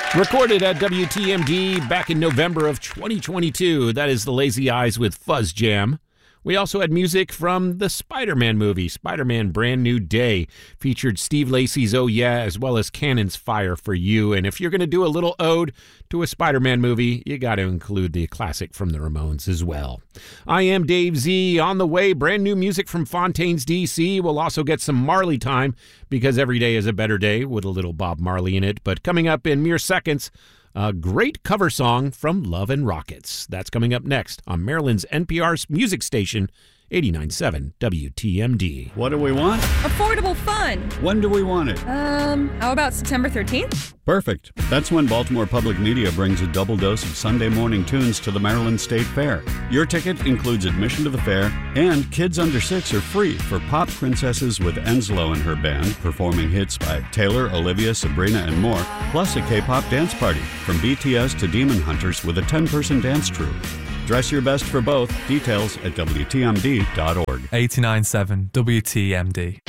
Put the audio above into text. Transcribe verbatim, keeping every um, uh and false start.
Recorded at W T M D back in November of twenty twenty-two. That is the Lazy Eyes with Fuzz Jam. We also had music from the Spider-Man movie, Spider-Man Brand New Day, featured Steve Lacy's Oh Yeah, as well as Cannon's Fire for You. And if you're going to do a little ode to a Spider-Man movie, you got to include the classic from the Ramones as well. I am Dave Z. On the way, brand new music from Fontaines, D C. We'll also get some Marley time, because every day is a better day with a little Bob Marley in it. But coming up in mere seconds, a great cover song from Love and Rockets. That's coming up next on Maryland's N P R music station, eighty-nine point seven W T M D. What do we want? Affordable fun. When do we want it? Um, how about September thirteenth? Perfect. That's when Baltimore Public Media brings a double dose of Sunday morning tunes to the Maryland State Fair. Your ticket includes admission to the fair, and kids under six are free for Pop Princesses with Enslow and her band, performing hits by Taylor, Olivia, Sabrina, and more, plus a K-pop dance party from B T S to Demon Hunters with a ten-person dance troupe. Dress your best for both. Details at W T M D dot org. eighty-nine point seven W T M D.